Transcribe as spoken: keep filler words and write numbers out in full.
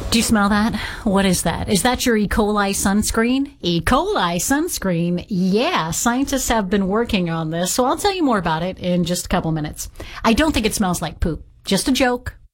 Do you smell that? What is that? Is that your E. coli sunscreen? E. coli sunscreen? Yeah, scientists have been working on this, so I'll tell you more about it in just a couple minutes. I don't think it smells like poop. Just a joke.